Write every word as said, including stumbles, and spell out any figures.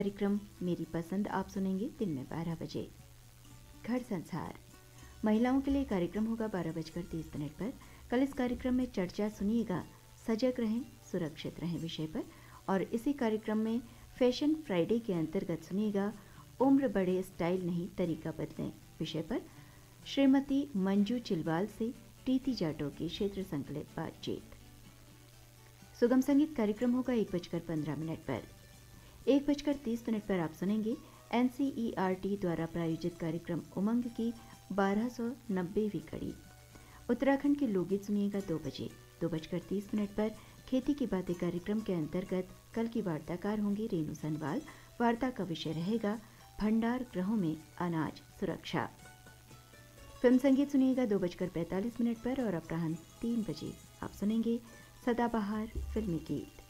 कार्यक्रम मेरी पसंद आप सुनेंगे दिन में बारह बजे। घर संसार महिलाओं के लिए कार्यक्रम होगा बारह बजकर तीस मिनट पर। कल इस कार्यक्रम में चर्चा सुनिएगा सजग रहें सुरक्षित रहें विषय पर, और इसी कार्यक्रम में फैशन फ्राइडे के अंतर्गत सुनिएगा उम्र बढ़े स्टाइल नहीं तरीका बदलें विषय पर श्रीमती मंजू चिलवाल से टीती जाटो की क्षेत्र संकलित बातचीत। सुगम संगीत कार्यक्रम होगा एक बजकर पंद्रह मिनट पर। एक बजकर तीस मिनट पर आप सुनेंगे एनसीईआरटी द्वारा प्रायोजित कार्यक्रम उमंग की बारह सौ नब्बेवीं कड़ी। उत्तराखंड के लोकगीत सुनिएगा दो बजे। दो बजकर तीस मिनट पर खेती की बातें कार्यक्रम के अंतर्गत कल की वार्ताकार होंगी रेणु सनवाल। वार्ता का विषय रहेगा भंडार गृहों में अनाज सुरक्षा। फिल्म संगीत सुनिएगा दो बजकर पैंतालीस मिनट पर, और अपराह्न तीन बजे आप सुनेंगे सदाबहार फिल्मी गीत।